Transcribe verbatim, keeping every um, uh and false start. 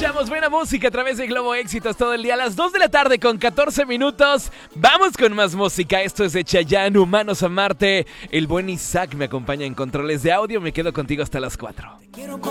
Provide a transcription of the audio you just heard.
Escuchamos buena música a través de Globo Éxitos todo el día a las dos de la tarde con catorce minutos. Vamos con más música. Esto es de Chayanne, Humanos a Marte. El buen Isaac me acompaña en controles de audio. Me quedo contigo hasta las cuatro.